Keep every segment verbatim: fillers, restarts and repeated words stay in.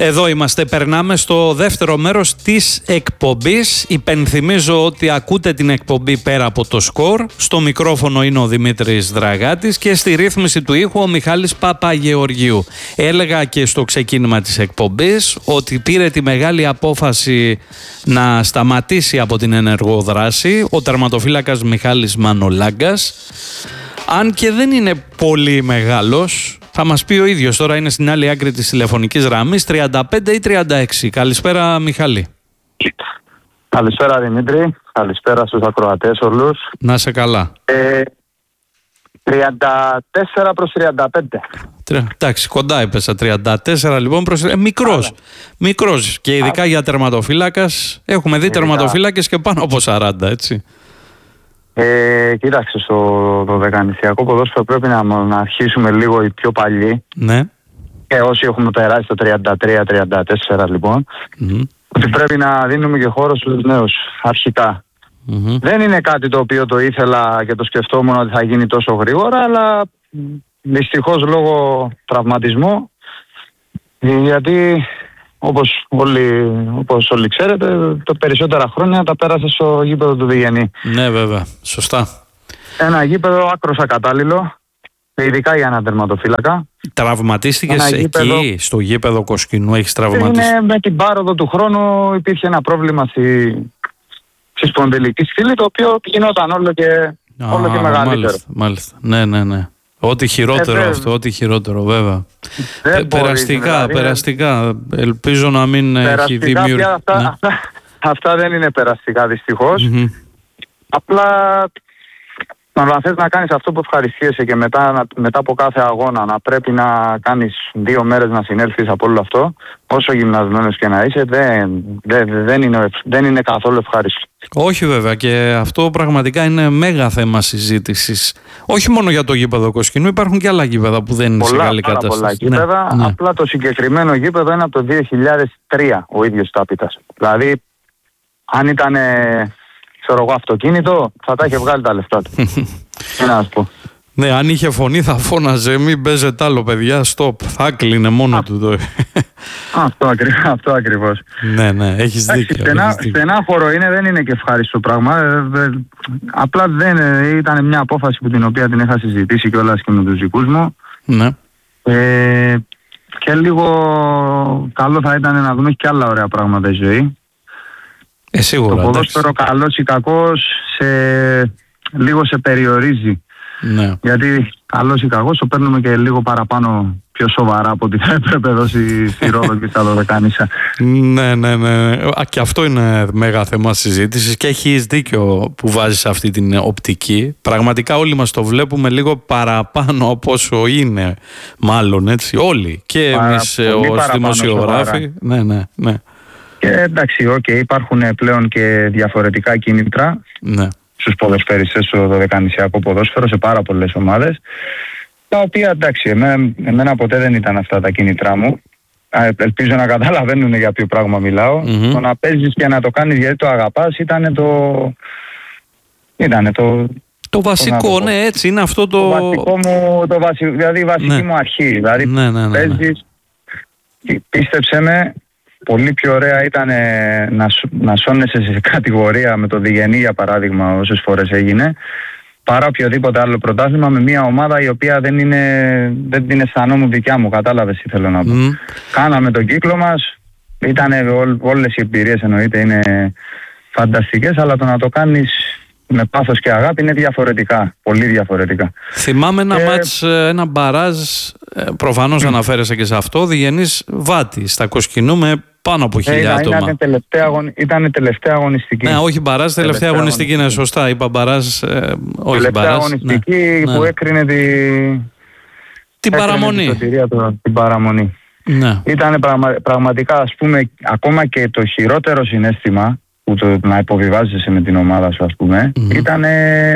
Εδώ είμαστε, περνάμε στο δεύτερο μέρος της εκπομπής. Υπενθυμίζω ότι ακούτε την εκπομπή πέρα από το σκορ. Στο μικρόφωνο είναι ο Δημήτρης Δραγάτης και στη ρύθμιση του ήχου ο Μιχάλης Παπαγεωργίου. Έλεγα και στο ξεκίνημα της εκπομπής ότι πήρε τη μεγάλη απόφαση να σταματήσει από την ενεργό δράση ο τερματοφύλακας Μιχάλης Μανολάγκας. Αν και δεν είναι πολύ μεγάλος, θα μας πει ο ίδιος, τώρα είναι στην άλλη άκρη της τηλεφωνικής γραμμής, τριάντα πέντε ή τριάντα έξι. Καλησπέρα Μιχάλη. Καλησπέρα Δημήτρη, καλησπέρα στους ακροατές όλους. Να σε καλά. Ε, τριάντα τέσσερα προς τριάντα πέντε. Εντάξει, κοντά έπεσα, τριάντα τέσσερα λοιπόν προς... Ε, μικρός, μικρός και ειδικά Α. για τερματοφύλακας. Έχουμε δει ειδικά τερματοφύλακες και πάνω από σαράντα, έτσι. Ε, κοίταξε, στο το δεκανησιακό ποδόσφαιρο πρέπει να, να αρχίσουμε λίγο οι πιο παλιοί. Ναι. Και όσοι έχουμε περάσει το τριάντα τρία τριάντα τέσσερα λοιπόν, mm-hmm. ότι πρέπει να δίνουμε και χώρο στους νέους αρχικά. Mm-hmm. Δεν είναι κάτι το οποίο το ήθελα και το σκεφτόμουν ότι θα γίνει τόσο γρήγορα, αλλά δυστυχώς λόγω τραυματισμού, γιατί όπως όλοι, όπως όλοι ξέρετε, τα περισσότερα χρόνια τα πέρασε στο γήπεδο του Διγενή. Ναι, βέβαια. Σωστά. Ένα γήπεδο άκρως ακατάλληλο, ειδικά για έναν τερματοφύλακα. Τραυματίστηκες εκεί, γήπεδο, στο γήπεδο Κοσκινού, έχεις τραυματίσει? Είναι, με την πάροδο του χρόνου υπήρχε ένα πρόβλημα στη, στη σπονδυλική στήλη, το οποίο γινόταν όλο και, Α, όλο και μεγαλύτερο. Μάλιστα, μάλιστα. Ναι, ναι, ναι. Ό,τι χειρότερο ε, αυτό, ό,τι χειρότερο βέβαια. Ε, περαστικά, δηλαδή, περαστικά. Ελπίζω να μην έχει δημιουργήσει. Αυτά, ναι. αυτά, αυτά δεν είναι περαστικά δυστυχώς. Mm-hmm. Απλά αν θες να κάνεις αυτό που ευχαριστίεσαι και μετά, μετά από κάθε αγώνα να πρέπει να κάνεις δύο μέρες να συνέλθεις από όλο αυτό, όσο γυμνασμένος και να είσαι, δεν, δεν, δεν, είναι, δεν είναι καθόλου ευχάριστο. Όχι βέβαια, και αυτό πραγματικά είναι μέγα θέμα συζήτησης. Όχι μόνο για το γήπεδο Κοσκινού, υπάρχουν και άλλα γήπεδα που δεν είναι πολλά, σε καλή πάρα κατάσταση. Πολλά γήπεδα, ναι. Απλά το συγκεκριμένο γήπεδο είναι από το δύο χιλιάδες τρία ο ίδιος τάπητας. Δηλαδή, αν ήταν, ξέρω εγώ, αυτοκίνητο, θα τα είχε βγάλει τα λεφτά του. Τι να σου πω. Ναι, αν είχε φωνή θα φώναζε, μην παίζετε άλλο παιδιά, stop, θα κλείνε μόνο Α, του το... Αυτό, ακρι... αυτό ακριβώς. Ναι, ναι, έχεις δίκιο. Στενά, στενάχωρο είναι, δεν είναι και ευχάριστο πράγμα. Ε, ε, απλά δεν ε, ήταν μια απόφαση που την οποία την είχα συζητήσει κιόλας και με τους δικούς μου. Ναι. Ε, και λίγο καλό θα ήταν να δούμε και άλλα ωραία πράγματα η ζωή. Ε, σίγουρα. Το ποδόσφαιρο καλός ή κακός σε... λίγο σε περιορίζει. Ναι. Γιατί καλός ή κακός το παίρνουμε και λίγο παραπάνω πιο σοβαρά από ό,τι θα έπρεπε εδώ στη, στη Ρόδο και στα Δωδεκάνησα. Ναι, ναι, ναι. Και αυτό είναι μέγα θέμα συζήτησης και έχεις δίκιο που βάζεις αυτή την οπτική. Πραγματικά όλοι μας το βλέπουμε λίγο παραπάνω από όσο είναι, μάλλον έτσι. Όλοι. Και Παρα, εμείς ως δημοσιογράφοι. Ναι, ναι, ναι. Και εντάξει, okay, υπάρχουν πλέον και διαφορετικά κίνητρα. Ναι. Στους ποδοσφαιριστές στο δωδεκανησιακό ποδόσφαιρο, σε πάρα πολλές ομάδες, τα οποία εντάξει, εμένα, εμένα ποτέ δεν ήταν αυτά τα κίνητρά μου. Ελπίζω να καταλαβαίνουν για ποιο πράγμα μιλάω. Mm-hmm. Το να παίζεις και να το κάνεις γιατί το αγαπάς ήταν το... Ήτανε το... Το βασικό, το ναι, έτσι είναι αυτό το... Το βασικό μου, το βασι... δηλαδή η βασική ναι. μου αρχή. Δηλαδή ναι, ναι, ναι, ναι. παίζεις, πίστεψέ με, πολύ πιο ωραία ήταν να, να σώνεσαι σε κατηγορία με το Διγενή, για παράδειγμα, όσες φορές έγινε, παρά οποιοδήποτε άλλο πρωτάθλημα με μια ομάδα η οποία δεν είναι, δεν την αισθανόμουν δικιά μου. Κατάλαβες τι θέλω να πω. Mm. Κάναμε τον κύκλο μας, ήτανε ό, όλες οι εμπειρίες εννοείται είναι φανταστικές, αλλά το να το κάνεις με πάθος και αγάπη είναι διαφορετικά, πολύ διαφορετικά. Θυμάμαι ένα ε... μάτς, ένα μπαράζ, προφανώς mm. αναφέρεσαι και σε αυτό, Διγενής Βάτη, στα Κοσκινού με πάνω από χίλια ε, άτομα. Ήταν τελευταία, ήταν τελευταία αγωνιστική. Ναι, όχι μπαράζ, τελευταία, τελευταία αγωνιστική, είναι σωστά. Είπα μπαράζ, ε, όχι τελευταία μπαράζ. αγωνιστική ναι, που ναι. έκρινε τη... την παραμονή. Την, το, την παραμονή. Ναι. Ήταν πραγμα, πραγματικά, ας πούμε, ακόμα και το χειρότερο συναίσθημα που το, να υποβιβάζεσαι με την ομάδα σου, ας πούμε, mm-hmm. ήταν,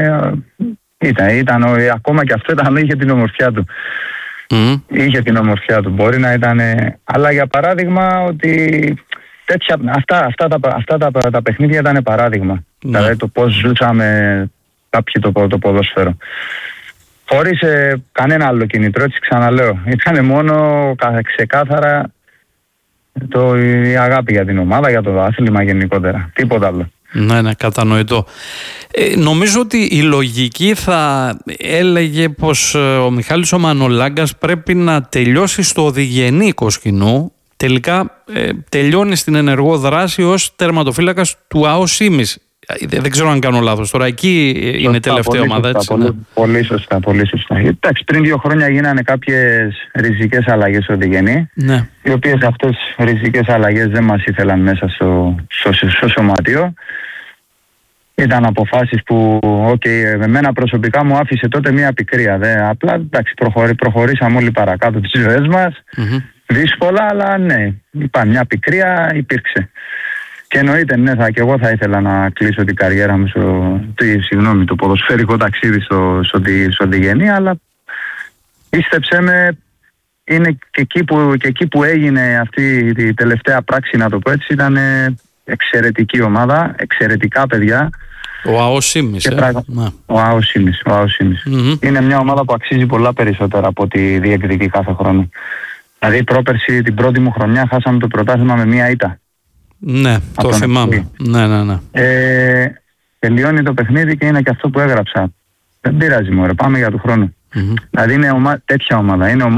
ήταν, ήταν, ακόμα και αυτό ήταν, είχε την ομορφιά του. Mm. Είχε την ομορφιά του, μπορεί να ήταν, αλλά για παράδειγμα ότι τέτοια, αυτά, αυτά, τα, αυτά τα, τα παιχνίδια ήταν παράδειγμα. Mm. Δηλαδή το πώς ζούσαμε κάποιοι το, το ποδόσφαιρο. Χωρίς ε, κανένα άλλο κινητρό, έτσι ξαναλέω. Ήταν μόνο ξεκάθαρα το, η αγάπη για την ομάδα, για το άθλημα γενικότερα. Τίποτα άλλο. Ναι, ναι, κατανοητό. Ε, νομίζω ότι η λογική θα έλεγε πως ο Μιχάλης ο Μανολάγκας πρέπει να τελειώσει στο οδηγενή Κοσκινού. Τελικά ε, τελειώνει στην ενεργό δράση ως τερματοφύλακας του ΑΟ Σίμις. Δεν ξέρω αν κάνω λάθος. Τώρα εκεί σωστά, είναι τελευταία πολύ ομάδα, σωστά, έτσι. Πολύ, ναι. πολύ σωστά, πολύ σωστά. Εντάξει, πριν δύο χρόνια γίνανε κάποιες ριζικές αλλαγές στο οδηγενή, ναι. οι οποίες αυτές ριζικές αλλαγές δεν μας ήθελαν μέσα στο, στο, στο σωματείο. Ήταν αποφάσεις που, okay, εμένα προσωπικά μου άφησε τότε μία πικρία. Δε. Απλά, εντάξει, προχωρή, προχωρήσαμε όλοι παρακάτω τις ζωές μας. Mm-hmm. Δύσκολα, αλλά ναι, υπάρχει μια πικρία, υπήρξε. Και εννοείται, ναι, θα, και εγώ θα ήθελα να κλείσω την καριέρα μου στο, τη, συγγνώμη, το ποδοσφαιρικό ταξίδι στο, στο, στο Διγενή, αλλά πίστεψέ με, είναι και εκεί, που, και εκεί που έγινε αυτή η τελευταία πράξη, να το πω έτσι, ήταν εξαιρετική ομάδα, εξαιρετικά παιδιά. Ο ΑΟ Σίμις, ε. πράγμα... Ο ΑΟ Σίμις, ο ΑΟ Σίμις. Mm-hmm. Είναι μια ομάδα που αξίζει πολλά περισσότερα από ό,τι διεκδικεί κάθε χρόνο. Δηλαδή πρόπερση, την πρώτη μου χρονιά, χάσαμε το πρωτάθλημα με μία ήττα. Ναι, το θυμάμαι. Ναι, ναι, ναι. Ε, τελειώνει το παιχνίδι και είναι και αυτό που έγραψα. Δεν πειράζει, μωρέ, πάμε για του χρόνου. Mm-hmm. Δηλαδή είναι ομα... τέτοια ομάδα. Είναι ομάδα